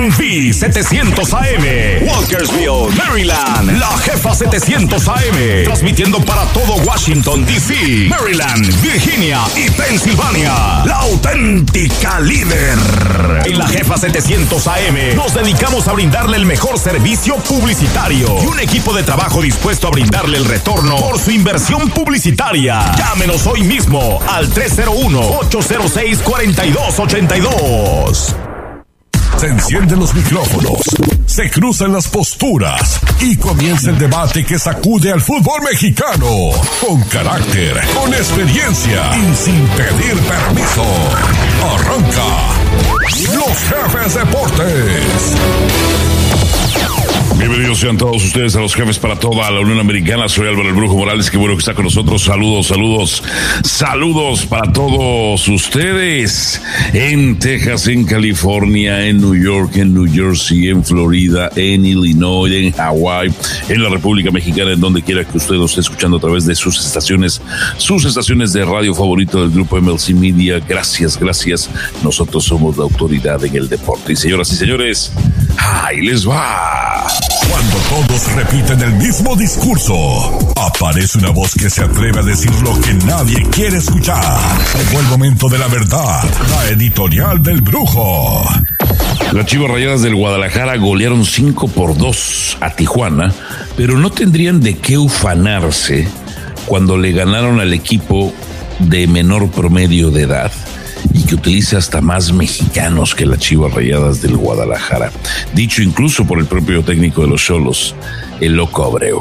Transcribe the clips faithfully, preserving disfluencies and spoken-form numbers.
en V setecientos A M, Walkersville, Maryland. La Jefa setecientos A M, transmitiendo para todo Washington, D C, Maryland, Virginia y Pensilvania. La auténtica líder. En La Jefa setecientos A M nos dedicamos a brindarle el mejor servicio publicitario y un equipo de trabajo dispuesto a brindarle el retorno por su inversión publicitaria. Llámenos hoy mismo al tres cero uno, ocho cero seis, cuatro dos ocho dos. Se encienden los micrófonos, se cruzan las posturas y comienza el debate que sacude al fútbol mexicano. Con carácter, con experiencia y sin pedir permiso. Arranca Los Jefes Deportes. Bienvenidos sean todos ustedes a Los Jefes para toda la Unión Americana. Soy Álvaro el Brujo Morales, qué bueno que está con nosotros. Saludos, saludos, saludos para todos ustedes en Texas, en California, en New York, en New Jersey, en Florida, en Illinois, en Hawái, en la República Mexicana, en donde quiera que usted nos esté escuchando a través de sus estaciones, sus estaciones de radio favorito del grupo M L C Media. Gracias, gracias. Nosotros somos la autoridad en el deporte. Y señoras y señores, ahí les va. Cuando todos repiten el mismo discurso, aparece una voz que se atreve a decir lo que nadie quiere escuchar. Llegó el momento de la verdad, la editorial del Brujo. Las Chivas Rayadas del Guadalajara golearon cinco por dos a Tijuana, pero no tendrían de qué ufanarse cuando le ganaron al equipo de menor promedio de edad y que utiliza hasta más mexicanos que las Chivas Rayadas del Guadalajara, dicho incluso por el propio técnico de los Xolos, el Loco Abreu.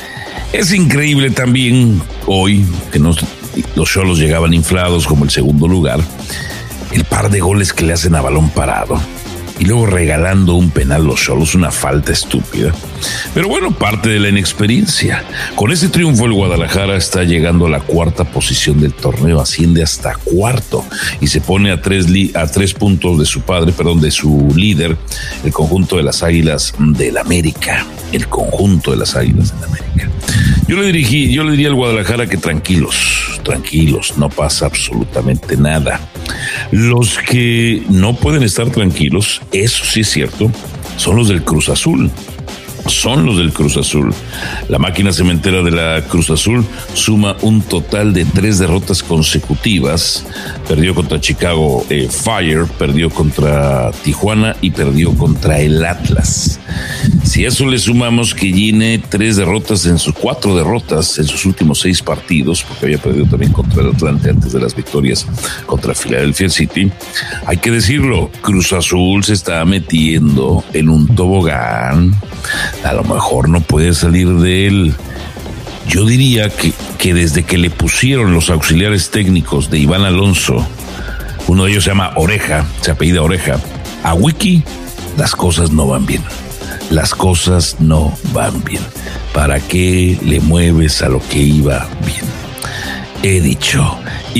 Es increíble también hoy que nos, los Xolos llegaban inflados como el segundo lugar, el par de goles que le hacen a balón parado y luego regalando un penal los Xolos, una falta estúpida. Pero bueno, parte de la inexperiencia. Con ese triunfo el Guadalajara está llegando a la cuarta posición del torneo, asciende hasta cuarto y se pone a tres, li- a tres puntos de su padre, perdón, de su líder, el conjunto de las Águilas del América, el conjunto de las Águilas del América. Yo le dirigí, yo le diría al Guadalajara que tranquilos, tranquilos, no pasa absolutamente nada. Los que no pueden estar tranquilos, eso sí es cierto, son los del Cruz Azul. Son los del Cruz Azul. La máquina cementera de la Cruz Azul suma un total de tres derrotas consecutivas. Perdió contra Chicago eh, Fire, perdió contra Tijuana y perdió contra el Atlas. Si a eso le sumamos que Gine tres derrotas en sus cuatro derrotas en sus últimos seis partidos, porque había perdido también contra el Atlante antes de las victorias contra Philadelphia City, hay que decirlo, Cruz Azul se está metiendo en un tobogán. A lo mejor no puede salir de él. Yo diría que, que desde que le pusieron los auxiliares técnicos de Iván Alonso, uno de ellos se llama Oreja, se apellida Oreja, a Wiki, las cosas no van bien. Las cosas no van bien. ¿Para qué le mueves a lo que iba bien? He dicho.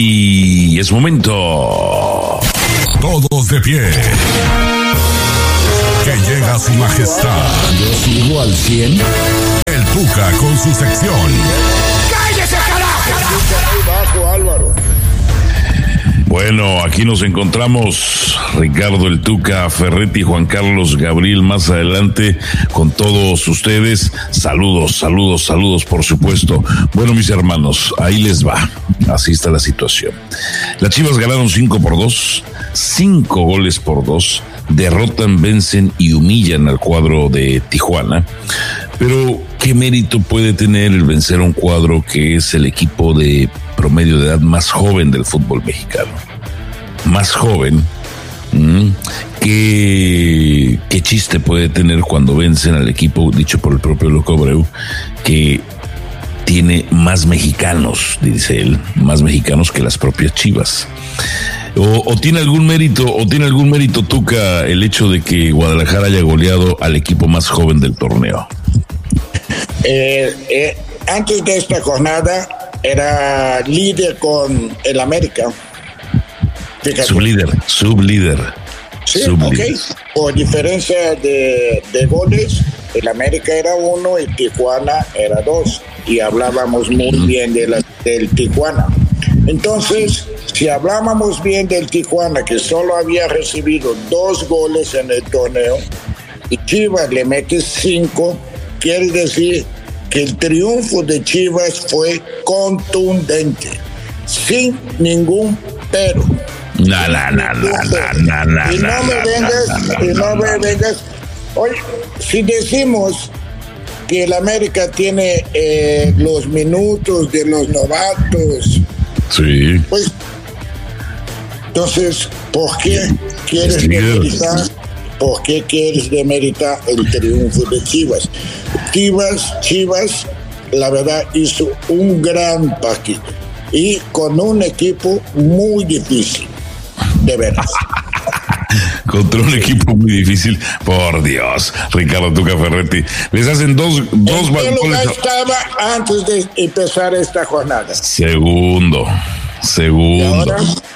Y es momento. Todos de pie. Que llega su majestad. Yo sigo al cien. El Tuca con su sección. ¡Cállese, carajo! Bajo, Álvaro. Bueno, aquí nos encontramos Ricardo el Tuca Ferretti, Juan Carlos Gabriel más adelante con todos ustedes. Saludos, saludos, saludos, por supuesto. Bueno, mis hermanos, ahí les va. Así está la situación. Las Chivas ganaron cinco por dos, cinco goles por dos. Derrotan, vencen y humillan al cuadro de Tijuana. Pero, ¿qué mérito puede tener el vencer a un cuadro que es el equipo de promedio de edad más joven del fútbol mexicano? Más joven. ¿Mm? ¿Qué, qué chiste puede tener cuando vencen al equipo, dicho por el propio Loco Abreu, que tiene más mexicanos, dice él, más mexicanos que las propias Chivas? O, o tiene algún mérito, o tiene algún mérito, Tuca, el hecho de que Guadalajara haya goleado al equipo más joven del torneo. Eh, eh, antes de esta jornada era líder con el América. Fíjate. Sublíder, sublíder. Sí, sublíder. ok. Por diferencia de, de goles, el América era uno y Tijuana era dos. Y hablábamos muy bien de la, del Tijuana. Entonces, si hablábamos bien del Tijuana, que solo había recibido dos goles en el torneo, y Chivas le mete cinco, quiere decir que el triunfo de Chivas fue contundente, sin ningún pero. No, no, no, no, no, no, y no me vengas, y no me vengas. Oye, si decimos que el América tiene eh, los minutos de los novatos, sí, pues, entonces, ¿por qué quieres demeritar? ¿Por qué quieres demeritar el triunfo de Chivas? Chivas, Chivas, la verdad, hizo un gran partido y con un equipo muy difícil, de veras. Contra un equipo muy difícil, por Dios, Ricardo Tuca Ferretti. Les hacen dos, dos ¿En qué lugar goles. estaba antes de empezar esta jornada? Segundo, segundo. Ahora?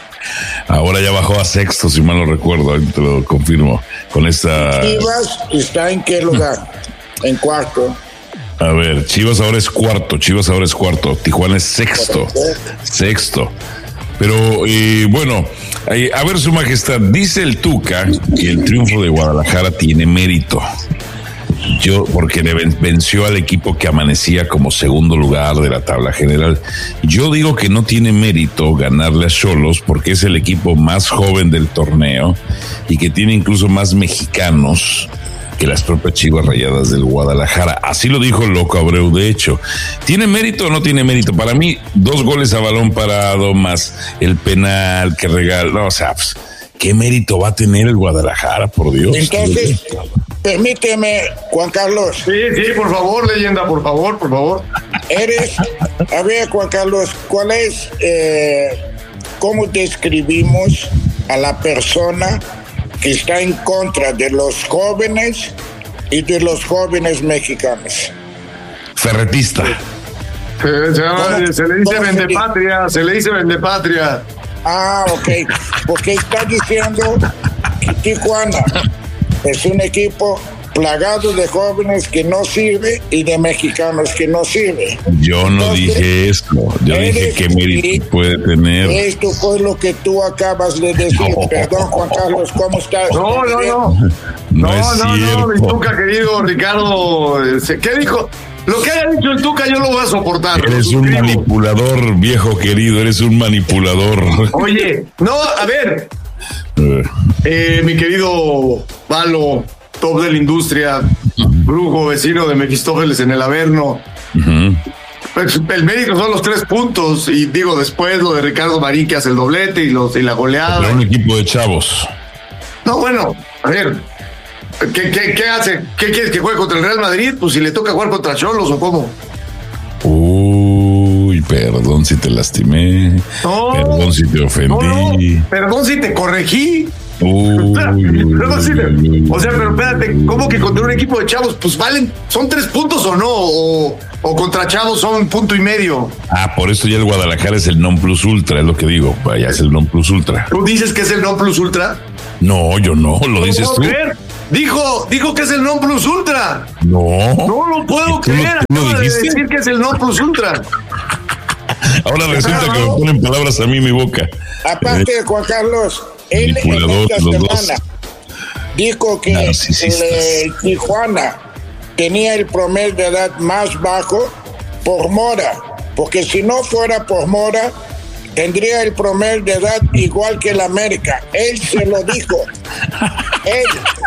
Ahora ya bajó a sexto, si mal no recuerdo, ahí te lo confirmo. Con esta. Chivas está en qué lugar? En cuarto. A ver, Chivas ahora es cuarto, Chivas ahora es cuarto, Tijuana es sexto, sexto. Pero eh, bueno, eh, a ver, Su Majestad, dice el Tuca que el triunfo de Guadalajara tiene mérito. Yo, porque le ven- venció al equipo que amanecía como segundo lugar de la tabla general. Yo digo que no tiene mérito ganarle a Xolos porque es el equipo más joven del torneo y que tiene incluso más mexicanos que las propias Chivas Rayadas del Guadalajara. Así lo dijo el Loco Abreu, de hecho. ¿Tiene mérito o no tiene mérito? Para mí, dos goles a balón parado más el penal que regaló, o sea, pues, ¿qué mérito va a tener el Guadalajara, por Dios? Entonces, permíteme, Juan Carlos. Sí, sí, por favor, leyenda, por favor, por favor. Eres, a ver, Juan Carlos, ¿cuál es, eh, cómo describimos a la persona que está en contra de los jóvenes y de los jóvenes mexicanos? Ferretista. Se, se llama- ¿Cómo? se le dice ¿Cómo se vendepatria, se le dice vendepatria. Ah, ok, porque está diciendo que Tijuana es un equipo plagado de jóvenes que no sirve y de mexicanos que no sirve. Yo no Entonces, dije eso. Yo dije eres- qué mérito puede tener. Esto fue lo que tú acabas de decir. No. Perdón, Juan Carlos, ¿cómo estás? No, no, no. No, No, es no, no, mi cierto. Tuca, querido Ricardo. eh, ¿Qué dijo? Lo que haya dicho el Tuca yo lo voy a soportar. lo Eres un suscribo. manipulador, viejo querido, eres un manipulador. Oye, no, a ver, Eh, eh, mi querido Valo, top de la industria, brujo, vecino de Mefistófeles en el Averno. ujú. Pues, el mérito son los tres puntos y digo después lo de Ricardo Marín que hace el doblete y, los, y la goleada. Pero un equipo de chavos. No, bueno, a ver, ¿qué, qué, qué hace? ¿Qué quieres que juegue contra el Real Madrid? Pues si le toca jugar contra Xolos o cómo. Uy, perdón si te lastimé. No, Perdón si te No, ofendí. no, perdón si te corregí. Uy, Perdón si te- uy, uy, o sea, pero espérate, ¿cómo que contra un equipo de chavos? Pues valen, son tres puntos o no, o, o contra chavos son un punto y medio. Ah, por eso ya el Guadalajara es el non plus ultra, es lo que digo. Vaya, es el non plus ultra. ¿Tú dices que es el non plus ultra? No, yo no, lo dices ¿Puedo tú. creer? Dijo, dijo que es el non plus ultra. No. No lo puedo ¿Y tú lo- creer. tú lo Acaba de dijiste? decir que es el non plus ultra. Ahora resulta que me ponen palabras a mí en mi boca. Aparte de Juan Carlos, él en Manipulador, esta los dos. semana dijo que Narcisistas. el Tijuana tenía el promedio de edad más bajo por Mora, porque si no fuera por Mora, tendría el promedio de edad igual que el América. Él se lo dijo. Él.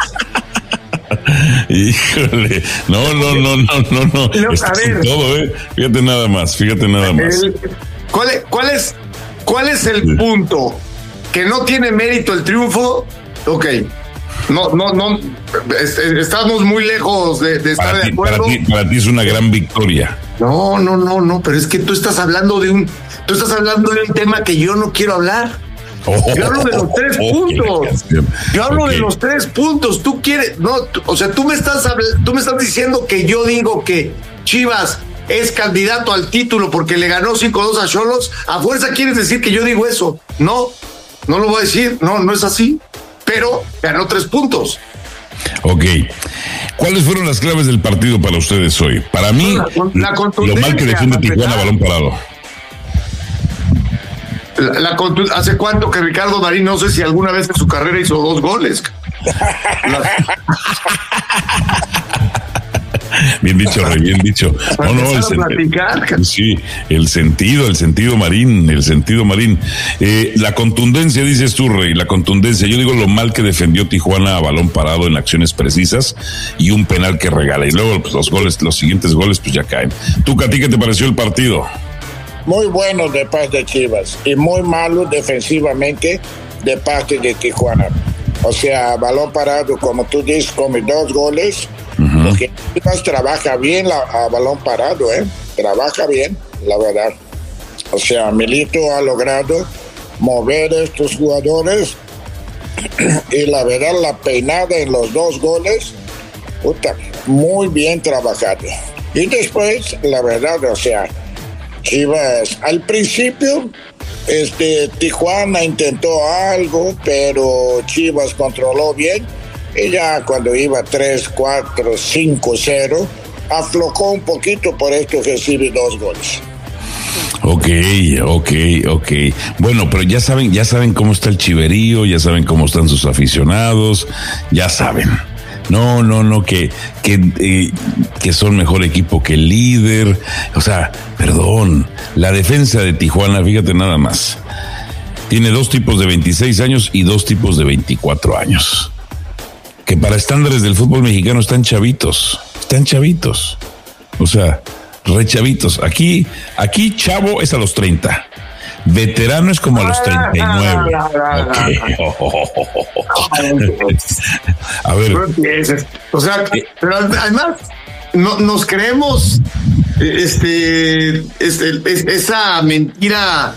Híjole, no, no, no, no, no, no. No, Esto a es ver. todo, ¿eh? Fíjate nada más, fíjate nada más. El- ¿cuál, es, cuál, es, ¿Cuál es el punto? ¿Que no tiene mérito el triunfo? Ok. No, no, no. es- es- estamos muy lejos de, de estar Para de ti, para, acuerdo. ti, para ti es una gran victoria. No, no, no, no. Pero es que tú estás hablando de un. Tú estás hablando de un tema que yo no quiero hablar. Yo hablo de los tres Oh, puntos. Yo hablo ok. de los tres puntos. Tú quieres, no, tú- o sea, tú me estás habl- tú me estás diciendo que yo digo que Chivas es candidato al título porque le ganó cinco dos a Xolos. A fuerza quieres decir que yo digo eso. No, no lo voy a decir. No, no es así. Pero ganó tres puntos. Ok. ¿Cuáles fueron las claves del partido para ustedes hoy? Para mí, La con- la lo contundencia, mal que defiende para Tijuana empezar. balón parado. La, la, ¿Hace cuánto que Ricardo Marín, no sé si alguna vez en su carrera hizo dos goles? Bien dicho, Rey, bien dicho. No, no, el, sen- sí, el sentido, el sentido Marín, el sentido Marín. Eh, la contundencia, dices tú, Rey, la contundencia. Yo digo lo mal que defendió Tijuana a balón parado en acciones precisas y un penal que regala. Y luego pues, los goles, los siguientes goles, pues ya caen. ¿Tú, a ti qué te pareció el partido? Muy bueno de parte de Chivas y muy malo defensivamente de parte de Tijuana. O sea, balón parado, como tú dices, come dos goles. Uh-huh. Porque Chivas trabaja bien la, a balón parado, ¿eh? Trabaja bien, la verdad. O sea, Milito ha logrado mover a estos jugadores y la verdad, la peinada en los dos goles, puta, muy bien trabajado. Y después, la verdad, o sea, Chivas, al principio, este, Tijuana intentó algo, pero Chivas controló bien. Y ya cuando iba tres, cuatro, cinco, cero, aflojó un poquito, por esto recibe dos goles. Ok, ok, ok. Bueno, pero ya saben, ya saben cómo está el chiverío, ya saben cómo están sus aficionados, ya saben. No, no, no, que, que, eh, que son mejor equipo que el líder. O sea, perdón, la defensa de Tijuana, fíjate nada más. Tiene dos tipos de veintiséis años y dos tipos de veinticuatro años. Que para estándares del fútbol mexicano están chavitos, están chavitos. O sea, re chavitos. Aquí, aquí chavo es a los treinta. Veterano es como a los treinta y nueve. Okay. A ver. O sea, pero además no, nos creemos este, este, esa mentira.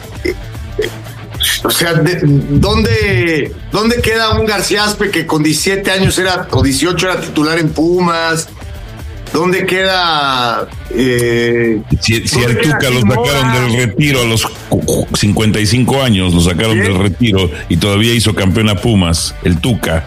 O sea, de, ¿dónde, ¿dónde queda un García Aspe que con diecisiete años era, o dieciocho era titular en Pumas? ¿Dónde queda? Eh, si si al Tuca lo sacaron del retiro a los cincuenta y cinco años, lo sacaron ¿Sí? del retiro y todavía hizo campeón a Pumas, el Tuca.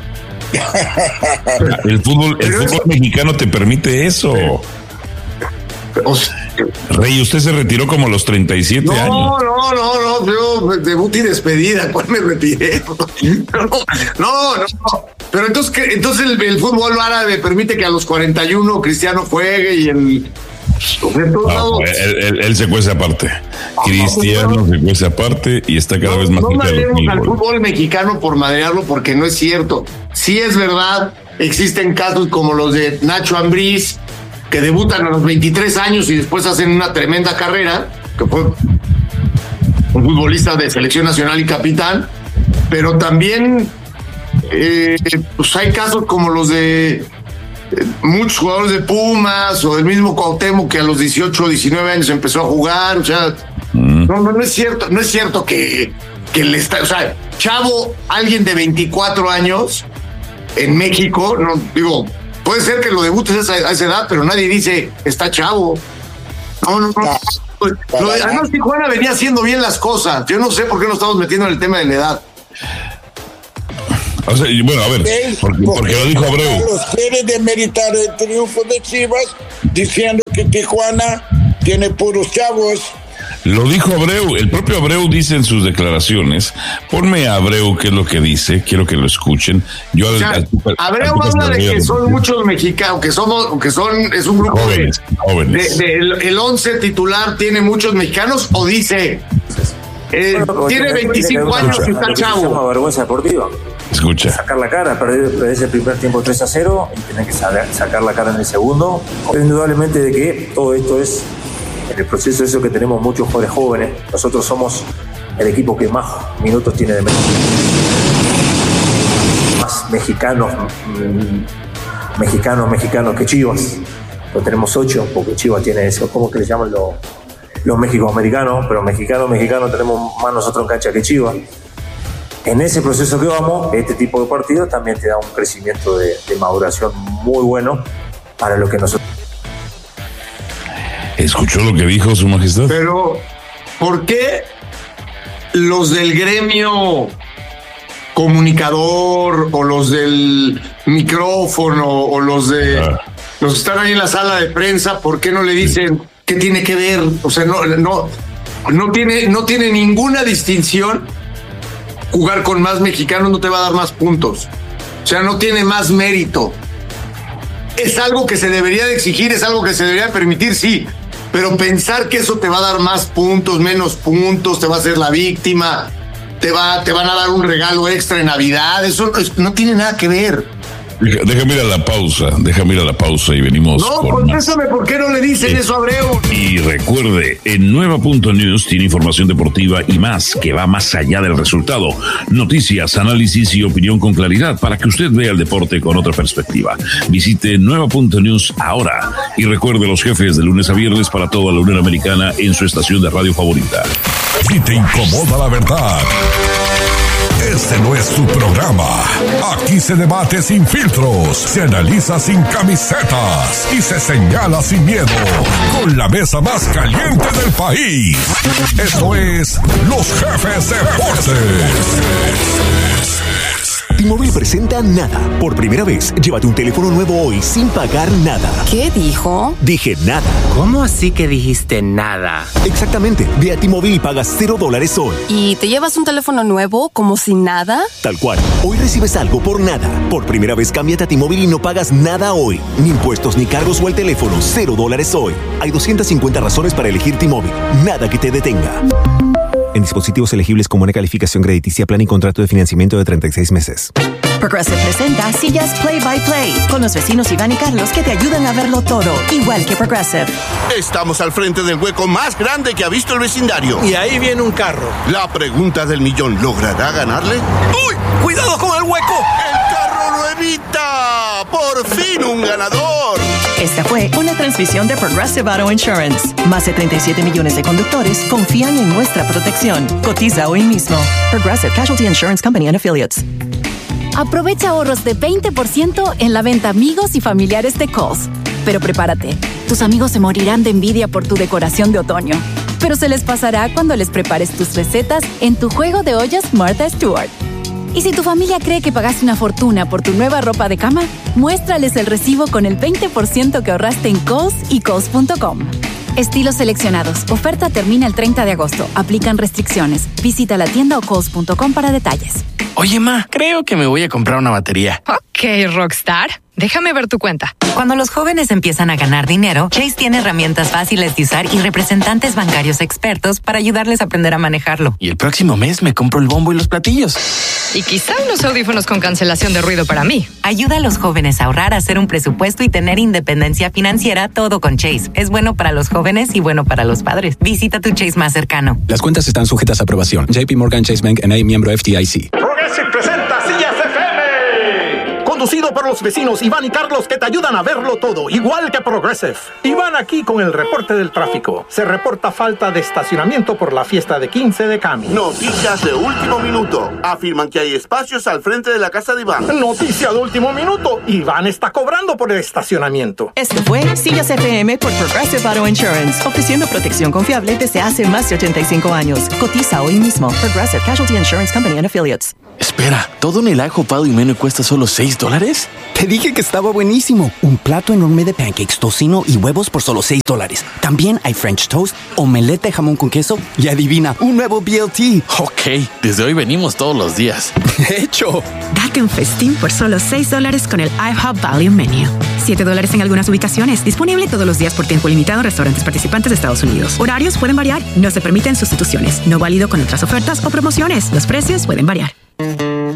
El fútbol, el fútbol mexicano te permite eso. O sea, Rey, usted se retiró como a los treinta y siete no, años. No, no, no, yo debut y despedida, ¿cuál me retiré? No, no, no. Pero entonces, entonces el, el fútbol árabe permite que a los cuarenta y uno Cristiano juegue y el... No, él, él, él se cuece aparte. Cristiano se cuece aparte y está cada no, vez más no madreemos al fútbol mexicano por madrearlo porque no es cierto. Sí es verdad, existen casos como los de Nacho Ambriz, que debutan a los veintitrés años y después hacen una tremenda carrera, que fue un futbolista de selección nacional y capitán, pero también eh, pues hay casos como los de eh, muchos jugadores de Pumas o del mismo Cuauhtémoc que a los dieciocho o diecinueve años empezó a jugar. O sea, mm. no, no, no es cierto, no es cierto que, que le está, o sea, chavo, alguien de veinticuatro años en México, no digo, puede ser que lo debutes a esa, a esa edad, pero nadie dice, está chavo. No, no, no. no. Lo de, además, Tijuana venía haciendo bien las cosas. Yo no sé por qué nos estamos metiendo en el tema de la edad. O sea, bueno, a ver, porque, porque lo dijo Abreu. Los quiere demeritar el triunfo de Chivas diciendo que Tijuana tiene puros chavos. Lo dijo Abreu, el propio Abreu dice en sus declaraciones. Ponme a Abreu qué es lo que dice, quiero que lo escuchen. Yo o sea, al, al, Abreu al, habla de que son muchos mexicanos, que somos, que son, es un grupo jóvenes, de, jóvenes. De, de, el, el once titular tiene muchos mexicanos, o dice eh, bueno, tiene veinticinco años y está chavo. Vergüenza deportiva. Escucha. Sacar la cara, perder, perder ese primer tiempo tres a cero y tener que sacar la cara en el segundo. Indudablemente de que todo esto es en el proceso eso que tenemos muchos jugadores jóvenes. Nosotros somos el equipo que más minutos tiene de México. Más mexicanos, mmm, mexicanos, mexicanos que Chivas. Pues tenemos ocho, porque Chivas tiene eso, ¿cómo que le llaman los, los mexicoamericanos? Pero mexicanos, mexicanos tenemos más nosotros en cancha que Chivas. En ese proceso que vamos, este tipo de partidos también te da un crecimiento de, de maduración muy bueno para lo que nosotros... ¿Escuchó lo que dijo su majestad? Pero, ¿por qué los del gremio comunicador o los del micrófono o los de ah. los que están ahí en la sala de prensa, por qué no le dicen qué tiene que ver? O sea, no, no, No tiene, no tiene ninguna distinción. Jugar con más mexicanos no te va a dar más puntos. O sea, no tiene más mérito. Es algo que se debería de exigir, es algo que se debería permitir, sí. Pero pensar que eso te va a dar más puntos, menos puntos, te va a hacer la víctima, te, va, te van a dar un regalo extra en Navidad, eso no tiene nada que ver. Deja, déjame ir a la pausa, déjame ir a la pausa y venimos. No, con contésame, ¿por qué no le dicen eh, eso a Abreu? Y recuerde, en Nueva punto News tiene información deportiva y más, que va más allá del resultado. Noticias, análisis y opinión con claridad para que usted vea el deporte con otra perspectiva. Visite Nueva punto News ahora y recuerde los jefes de lunes a viernes para toda la Unión Americana en su estación de radio favorita. Si te incomoda la verdad, este no es tu programa. Aquí se debate sin filtros, se analiza sin camisetas y se señala sin miedo. Con la mesa más caliente del país. Esto es Los Jefes Deportes. T-Mobile presenta Nada. Por primera vez, llévate un teléfono nuevo hoy sin pagar nada. ¿Qué dijo? Dije nada. ¿Cómo así que dijiste nada? Exactamente. Ve a T-Mobile y pagas cero dólares hoy. ¿Y te llevas un teléfono nuevo como si nada? Tal cual. Hoy recibes algo por nada. Por primera vez, cámbiate a T-Mobile y no pagas nada hoy. Ni impuestos, ni cargos o el teléfono. Cero dólares hoy. Hay doscientas cincuenta razones para elegir T-Mobile. Nada que te detenga. En dispositivos elegibles con buena calificación crediticia, plan y contrato de financiamiento de treinta y seis meses. Progressive presenta Sillas Play by Play con los vecinos Iván y Carlos que te ayudan a verlo todo, igual que Progressive. Estamos al frente del hueco más grande que ha visto el vecindario. Y ahí viene un carro. La pregunta del millón, ¿logrará ganarle? ¡Uy! ¡Cuidado con el hueco! ¡El carro lo evita! ¡Por fin un ganador! Esta fue una transmisión de Progressive Auto Insurance. Más de treinta y siete millones de conductores confían en nuestra protección. Cotiza hoy mismo. Progressive Casualty Insurance Company and Affiliates. Aprovecha ahorros de veinte por ciento en la venta amigos y familiares de Kohl's. Pero prepárate, tus amigos se morirán de envidia por tu decoración de otoño. Pero se les pasará cuando les prepares tus recetas en tu juego de ollas Martha Stewart. Y si tu familia cree que pagaste una fortuna por tu nueva ropa de cama, muéstrales el recibo con el veinte por ciento que ahorraste en Kohl's y Kohl's punto com. Estilos seleccionados. Oferta termina el treinta de agosto. Aplican restricciones. Visita la tienda o Kohl's punto com para detalles. Oye, ma, creo que me voy a comprar una batería. Ok, Rockstar. Déjame ver tu cuenta. Cuando los jóvenes empiezan a ganar dinero, Chase tiene herramientas fáciles de usar y representantes bancarios expertos para ayudarles a aprender a manejarlo. Y el próximo mes me compro el bombo y los platillos. Y quizá unos audífonos con cancelación de ruido para mí. Ayuda a los jóvenes a ahorrar, a hacer un presupuesto y tener independencia financiera, todo con Chase. Es bueno para los jóvenes y bueno para los padres. Visita tu Chase más cercano. Las cuentas están sujetas a aprobación. J P Morgan Chase Bank N A, miembro F D I C. Progressive presenta Sillas F M. Conducido por los vecinos Iván y Carlos que te ayudan a verlo todo, igual que Progressive. Iván aquí con el reporte del tráfico. Se reporta falta de estacionamiento por la fiesta de quince de Cami. Noticias de último minuto. Afirman que hay espacios al frente de la casa de Iván. Noticia de último minuto. Iván está cobrando por el estacionamiento. Esto fue Sillas F M por Progressive Auto Insurance, ofreciendo protección confiable desde hace más de ochenta y cinco años. Cotiza hoy mismo. Progressive Casualty Insurance Company and Affiliates. Espera, ¿todo en el ajo, pado y menú cuesta solo seis dólares? Te dije que estaba buenísimo. Un plato enorme de pancakes, tocino y huevos por solo seis dólares. También hay French toast, omelette de jamón con queso y adivina, un nuevo B L T. Ok, desde hoy venimos todos los días. De hecho. Date un festín por solo seis dólares con el IHOP Value Menu. siete dólares en algunas ubicaciones. Disponible todos los días por tiempo limitado en restaurantes participantes de Estados Unidos. Horarios pueden variar. No se permiten sustituciones. No válido con otras ofertas o promociones. Los precios pueden variar.